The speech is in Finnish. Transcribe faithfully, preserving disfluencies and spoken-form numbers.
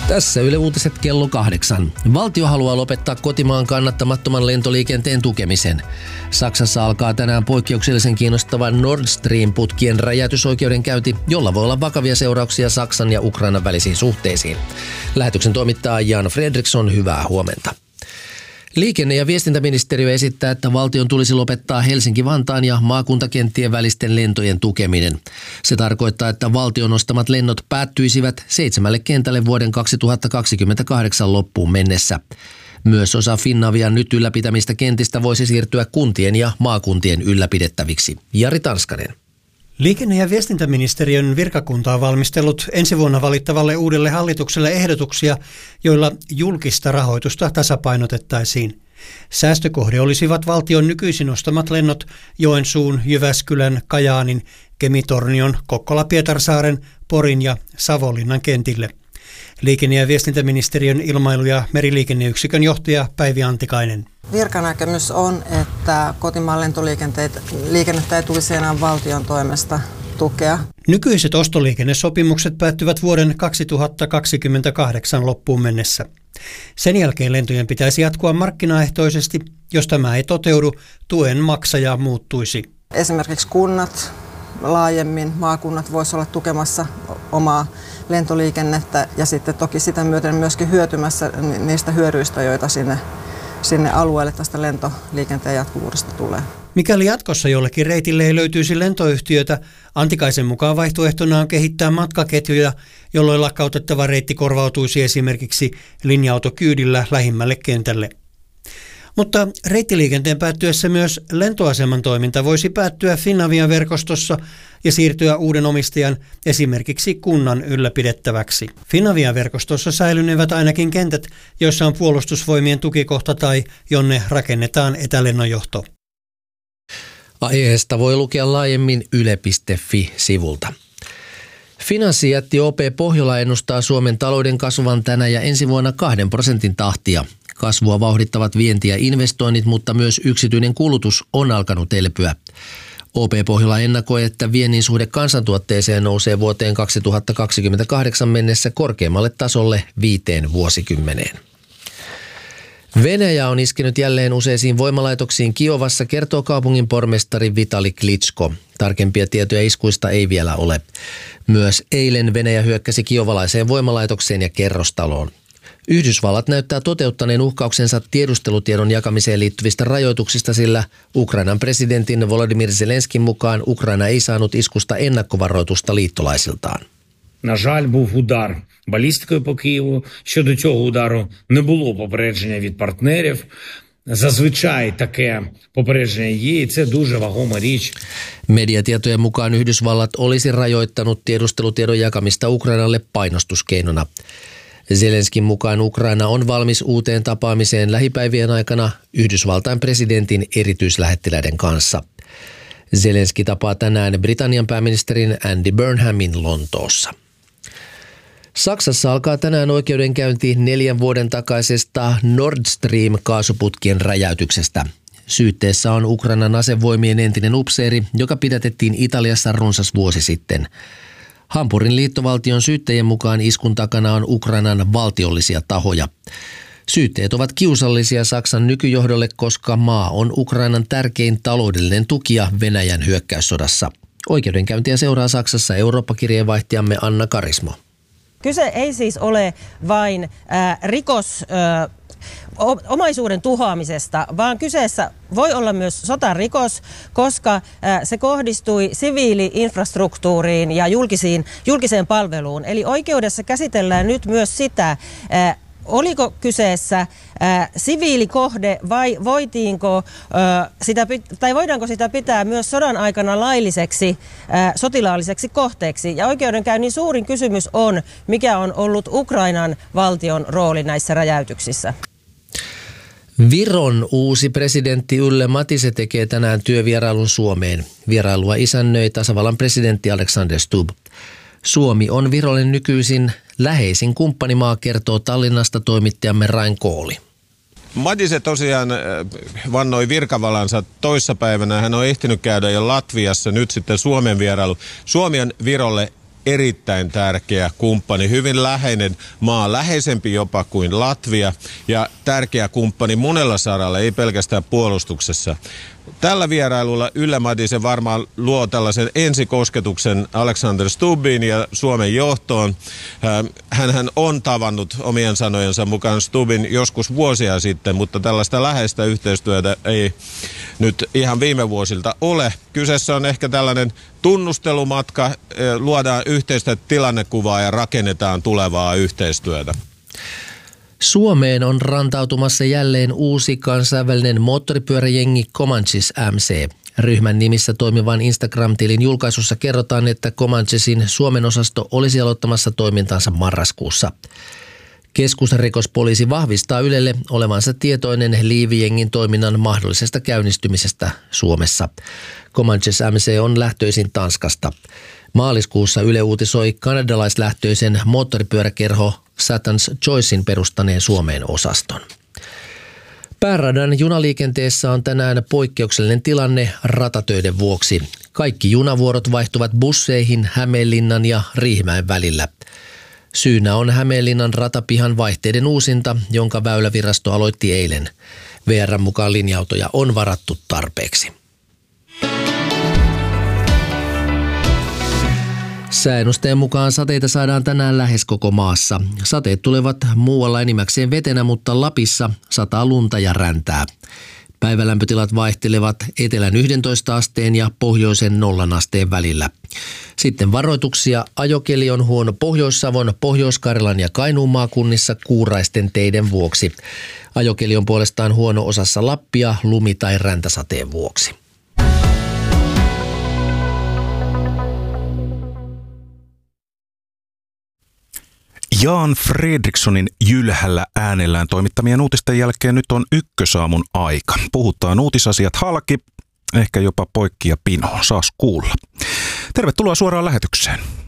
Tässä Yle Uutiset kello kahdeksan. Valtio haluaa lopettaa kotimaan kannattamattoman lentoliikenteen tukemisen. Saksassa alkaa tänään poikkeuksellisen kiinnostavan Nord Stream-putkien räjäytysoikeudenkäynti, jolla voi olla vakavia seurauksia Saksan ja Ukrainan välisiin suhteisiin. Lähetyksen toimittaa Jan Fredriksson, hyvää huomenta. Liikenne- ja viestintäministeriö esittää, että valtion tulisi lopettaa Helsinki-Vantaan ja maakuntakenttien välisten lentojen tukeminen. Se tarkoittaa, että valtion ostamat lennot päättyisivät seitsemälle kentälle vuoden kaksituhattakaksikymmentäkahdeksan loppuun mennessä. Myös osa Finnavian nyt ylläpitämistä kentistä voisi siirtyä kuntien ja maakuntien ylläpidettäviksi. Jari Tanskanen. Liikenne- ja viestintäministeriön virkakunta on valmistellut ensi vuonna valittavalle uudelle hallitukselle ehdotuksia, joilla julkista rahoitusta tasapainotettaisiin. Säästökohde olisivat valtion nykyisin ostamat lennot Joensuun, Jyväskylän, Kajaanin, Kemi-Tornion, Kokkola-Pietarsaaren, Porin ja Savonlinnan kentille. Liikenne- ja viestintäministeriön ilmailu- ja meriliikenneyksikön johtaja Päivi Antikainen. Virkanäkemys on, että kotimaan lentoliikennettä ei tulisi enää valtion toimesta tukea. Nykyiset ostoliikennesopimukset päättyvät vuoden kaksituhattakaksikymmentäkahdeksan loppuun mennessä. Sen jälkeen lentojen pitäisi jatkua markkinaehtoisesti. Jos tämä ei toteudu, tuen maksaja muuttuisi. Esimerkiksi kunnat laajemmin, maakunnat voisivat olla tukemassa omaa lentoliikennettä ja sitten toki sitä myöten myöskin hyötymässä niistä hyödyistä, joita sinne, sinne alueelle tästä lentoliikenteen jatkuvuudesta tulee. Mikäli jatkossa jollekin reitille ei löytyisi lentoyhtiötä, Antikaisen mukaan vaihtoehtona on kehittää matkaketjuja, jolloin lakkautettava reitti korvautuisi esimerkiksi linja-autokyydillä lähimmälle kentälle. Mutta reittiliikenteen päättyessä myös lentoaseman toiminta voisi päättyä Finavian verkostossa ja siirtyä uuden omistajan, esimerkiksi kunnan ylläpidettäväksi. Finavian verkostossa säilynevät ainakin kentät, joissa on puolustusvoimien tukikohta tai jonne rakennetaan etälennonjohto. Aiheesta voi lukea laajemmin yle piste fi-sivulta. Finanssijätti O P Pohjola ennustaa Suomen talouden kasvavan tänä ja ensi vuonna kahden prosentin tahtia. Kasvua vauhdittavat vienti ja investoinnit, mutta myös yksityinen kulutus on alkanut elpyä. O P Pohjola ennakoi, että viennin suhde kansantuotteeseen nousee vuoteen kaksituhattakaksikymmentäkahdeksan mennessä korkeammalle tasolle viiteen vuosikymmeneen. Venäjä on iskenyt jälleen useisiin voimalaitoksiin Kiovassa, kertoo kaupungin pormestari Vitali Klitschko. Tarkempia tietoja iskuista ei vielä ole. Myös eilen Venäjä hyökkäsi kiovalaiseen voimalaitokseen ja kerrostaloon. Yhdysvallat näyttää toteuttaneen uhkauksensa tiedustelutiedon jakamiseen liittyvistä rajoituksista, sillä Ukrainan presidentin Volodymyr Zelenskin mukaan Ukraina ei saanut iskusta ennakkovaroitusta liittolaisiltaan. На жаль, був удар балістикою по Києву. Щодо цього удару не було попередження від партнерів. Зазвичай таке попередження є, і це дуже вагома річ. Mediatietojen mukaan Yhdysvallat olisi rajoittanut tiedustelutiedon jakamista Ukrainalle painostuskeinona. Zelenskin mukaan Ukraina on valmis uuteen tapaamiseen lähipäivien aikana Yhdysvaltain presidentin erityislähettiläiden kanssa. Zelenski tapaa tänään Britannian pääministerin Andy Burnhamin Lontoossa. Saksassa alkaa tänään oikeudenkäynti neljän vuoden takaisesta Nord Stream-kaasuputkien räjäytyksestä. Syytteessä on Ukrainan asevoimien entinen upseeri, joka pidätettiin Italiassa runsas vuosi sitten. Hampurin liittovaltion syyttäjien mukaan iskun takana on Ukrainan valtiollisia tahoja. Syytteet ovat kiusallisia Saksan nykyjohdolle, koska maa on Ukrainan tärkein taloudellinen tukija Venäjän hyökkäyssodassa. Oikeudenkäyntiä seuraa Saksassa Eurooppa-kirjeenvaihtajamme Anna Karismo. Kyse ei siis ole vain äh, rikos äh, omaisuuden tuhoamisesta, vaan kyseessä voi olla myös sotarikos, koska äh, se kohdistui siviili-infrastruktuuriin ja julkisiin, julkiseen palveluun. Eli oikeudessa käsitellään nyt myös sitä, äh, oliko kyseessä äh, siviilikohde vai voitiinko äh, sitä, tai voidaanko sitä pitää myös sodan aikana lailliseksi äh, sotilaalliseksi kohteeksi. Ja oikeudenkäynnin suurin kysymys on, mikä on ollut Ukrainan valtion rooli näissä räjäytyksissä. Viron uusi presidentti Ylle Matise tekee tänään työvierailun Suomeen. Vierailua isännöi tasavallan presidentti Alexander Stubb. Suomi on Virolle nykyisin läheisin kumppanimaa, kertoo Tallinnasta toimittajamme Rain Kooli. Matise tosiaan vannoi virkavalansa toissapäivänä. Hän on ehtinyt käydä jo Latviassa, nyt sitten Suomen vierailu. Suomi on Virolle erittäin tärkeä kumppani, hyvin läheinen maa, läheisempi jopa kuin Latvia ja tärkeä kumppani monella saralla, ei pelkästään puolustuksessa. Tällä vierailulla Yle Madisen varmaan luo tällaisen ensikosketuksen Alexander Stubbiin ja Suomen johtoon. Hänhän on tavannut omien sanojensa mukaan Stubbin joskus vuosia sitten, mutta tällaista läheistä yhteistyötä ei nyt ihan viime vuosilta ole. Kyseessä on ehkä tällainen tunnustelumatka, luodaan yhteistä tilannekuvaa ja rakennetaan tulevaa yhteistyötä. Suomeen on rantautumassa jälleen uusi kansainvälinen moottoripyöräjengi Comanches M C. Ryhmän nimissä toimivan Instagram-tilin julkaisussa kerrotaan, että Comanchesin Suomen osasto olisi aloittamassa toimintansa marraskuussa. Keskusrikospoliisi vahvistaa Ylelle olevansa tietoinen Liivi-jengin toiminnan mahdollisesta käynnistymisestä Suomessa. Comanches M C on lähtöisin Tanskasta. Maaliskuussa Yle uutisoi kanadalaislähtöisen moottoripyöräkerho Satans Choicein perustaneen Suomeen osaston. Pääradan junaliikenteessä on tänään poikkeuksellinen tilanne ratatöiden vuoksi. Kaikki junavuorot vaihtuvat busseihin Hämeenlinnan ja Riihimäen välillä. Syynä on Hämeenlinnan ratapihan vaihteiden uusinta, jonka Väylävirasto aloitti eilen. V R:n mukaan linja-autoja on varattu tarpeeksi. Sääennusteen mukaan sateita saadaan tänään lähes koko maassa. Sateet tulevat muualla enimmäkseen vetenä, mutta Lapissa sataa lunta ja räntää. Päivälämpötilat vaihtelevat etelän yhdentoista asteen ja pohjoisen nollan asteen välillä. Sitten varoituksia. Ajokeli on huono Pohjois-Savon, Pohjois-Karjalan ja Kainuun maakunnissa kuuraisten teiden vuoksi. Ajokeli on puolestaan huono osassa Lappia lumi- tai räntäsateen vuoksi. Jan Fredrikssonin jylhällä äänellään toimittamien uutisten jälkeen nyt on Ykkösaamun aika. Puhutaan uutisasiat halki, ehkä jopa poikki ja pinoon, saas kuulla. Tervetuloa suoraan lähetykseen.